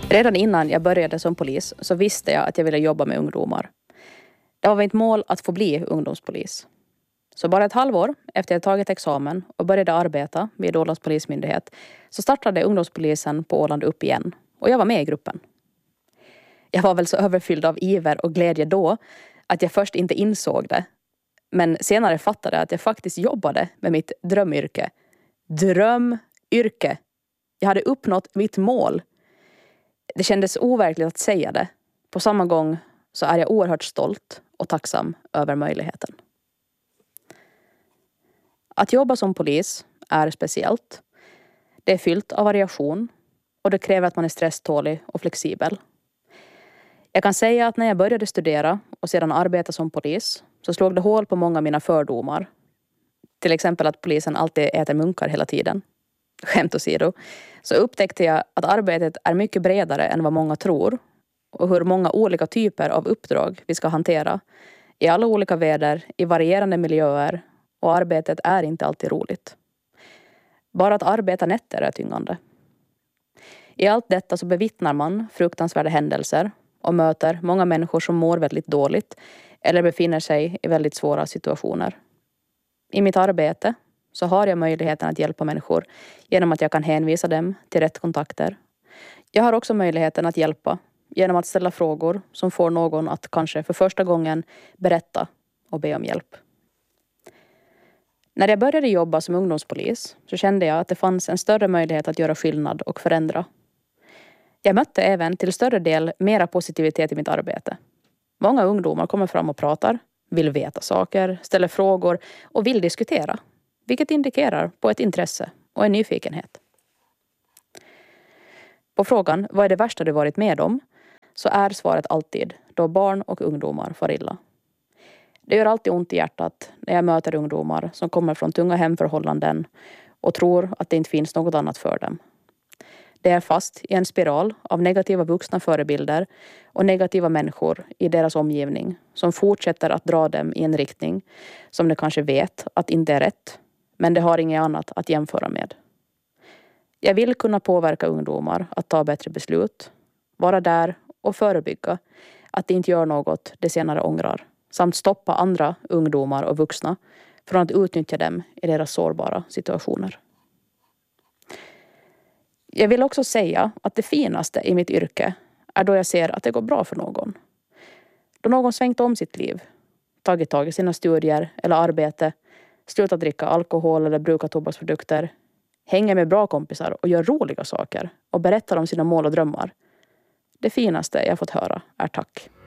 Redan innan jag började som polis så visste jag att jag ville jobba med ungdomar. Det var mitt mål att få bli ungdomspolis. Så bara ett halvår efter jag tagit examen och började arbeta vid Ålands polismyndighet så startade ungdomspolisen på Åland upp igen och jag var med i gruppen. Jag var väl så överfylld av iver och glädje då att jag först inte insåg det. Men senare fattade att jag faktiskt jobbade med mitt drömyrke. Drömyrke! Jag hade uppnått mitt mål. Det kändes overkligt att säga det. På samma gång så är jag oerhört stolt och tacksam över möjligheten. Att jobba som polis är speciellt. Det är fyllt av variation och det kräver att man är stresstålig och flexibel. Jag kan säga att när jag började studera och sedan arbeta som polis så slog det hål på många av mina fördomar. Till exempel att polisen alltid äter munkar hela tiden. Skämt åsido. Så upptäckte jag att arbetet är mycket bredare än vad många tror och hur många olika typer av uppdrag vi ska hantera i alla olika väder, i varierande miljöer, och arbetet är inte alltid roligt. Bara att arbeta nätter är tyngande. I allt detta så bevittnar man fruktansvärda händelser och möter många människor som mår väldigt dåligt eller befinner sig i väldigt svåra situationer. I mitt arbete så har jag möjligheten att hjälpa människor genom att jag kan hänvisa dem till rätt kontakter. Jag har också möjligheten att hjälpa genom att ställa frågor som får någon att kanske för första gången berätta och be om hjälp. När jag började jobba som ungdomspolis så kände jag att det fanns en större möjlighet att göra skillnad och förändra. Jag mötte även till större del mera positivitet i mitt arbete. Många ungdomar kommer fram och pratar, vill veta saker, ställer frågor och vill diskutera. Vilket indikerar på ett intresse och en nyfikenhet. På frågan, vad är det värsta du varit med om? Så är svaret alltid då barn och ungdomar far illa. Det gör alltid ont i hjärtat när jag möter ungdomar som kommer från tunga hemförhållanden och tror att det inte finns något annat för dem. Det är fast i en spiral av negativa vuxna förebilder och negativa människor i deras omgivning som fortsätter att dra dem i en riktning som de kanske vet att inte är rätt, men det har inget annat att jämföra med. Jag vill kunna påverka ungdomar att ta bättre beslut, vara där och förebygga att de inte gör något de senare ångrar, samt stoppa andra ungdomar och vuxna från att utnyttja dem i deras sårbara situationer. Jag vill också säga att det finaste i mitt yrke är då jag ser att det går bra för någon. Då någon svängt om sitt liv, tagit tag i sina studier eller arbete, slutat dricka alkohol eller bruka tobaksprodukter, hänger med bra kompisar och gör roliga saker och berättar om sina mål och drömmar. Det finaste jag fått höra är tack.